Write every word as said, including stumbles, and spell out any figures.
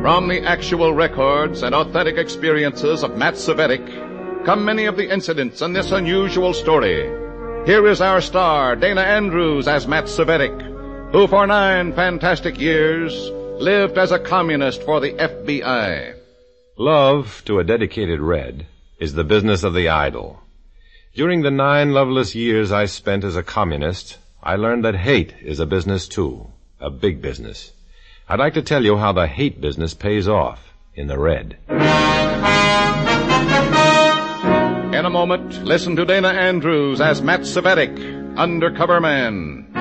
From the actual records and authentic experiences of Matt Cvetic come many of the incidents in this unusual story. Here is our star, Dana Andrews, as Matt Cvetic, who for nine fantastic years lived as a communist for the F B I. Love, to a dedicated Red, is the business of the idle. During the nine loveless years I spent as a communist, I learned that hate is a business too, a big business. I'd like to tell you how the hate business pays off in the Red. In a moment, listen to Dana Andrews as Matt Cvetic, Undercover Man.